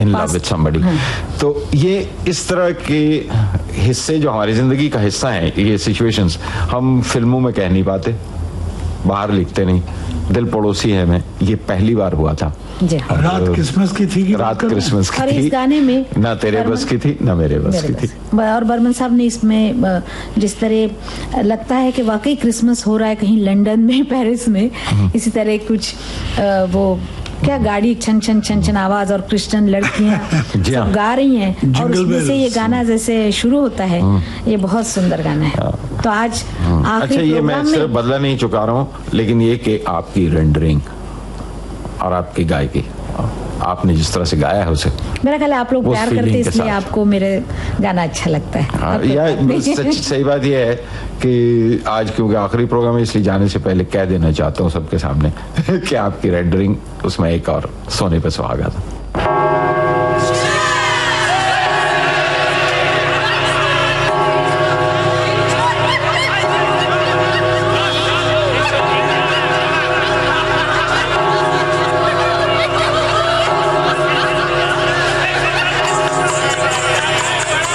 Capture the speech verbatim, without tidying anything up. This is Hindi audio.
In love with somebody. तो ये इस तरह के हिस्से जो हमारी जिंदगी का हिस्सा है, ये सिचुएशंस हम फिल्मों में कह नहीं पाते, बाहर लिखते नहीं। दिल पड़ोसी है मैं, ये पहली बार हुआ था। रात क्रिसमस की थी, रात क्रिसमस की और थी। इस गाने में ना तेरे बस की थी ना मेरे बस की थी। और बर्मन साहब ने इसमें जिस तरह लगता है कि वाकई क्रिसमस हो रहा है कहीं लंदन में, पेरिस में, इसी तरह कुछ वो क्या गाड़ी छन छन छन छन आवाज और क्रिश्चियन लड़कियां सब गा रही हैं, और उसमें से ये गाना जैसे शुरू होता है, ये बहुत सुंदर गाना है। तो आज आखिरी अच्छा, ये मैं सिर्फ में बदला नहीं चुका रहा हूँ, लेकिन ये कि आपकी रेंडरिंग और आपकी गायकी, आपने जिस तरह से गाया है उसे, मेरा ख्याल है आप लोग प्यार करते इसलिए आपको मेरे गाना अच्छा लगता है। हाँ, या सच सही बात यह है कि आज क्योंकि आखिरी प्रोग्राम है, इसलिए जाने से पहले कह देना चाहता हूँ सबके सामने कि आपकी रेंडरिंग उसमें एक और सोने पे सुहागा था।